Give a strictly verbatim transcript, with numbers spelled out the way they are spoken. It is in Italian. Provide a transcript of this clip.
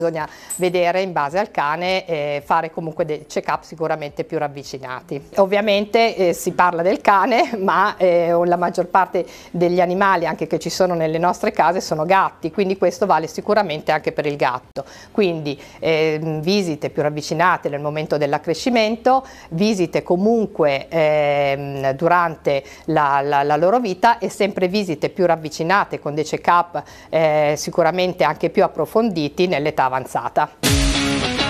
Bisogna vedere in base al cane, eh, fare comunque dei check-up sicuramente più ravvicinati. Ovviamente eh, si parla del cane, ma eh, la maggior parte degli animali anche che ci sono nelle nostre case sono gatti, quindi questo vale sicuramente anche per il gatto. Quindi eh, visite più ravvicinate nel momento dell'accrescimento, visite comunque eh, durante la, la, la loro vita e sempre visite più ravvicinate con dei check-up eh, sicuramente anche più approfonditi nell'età avanzata.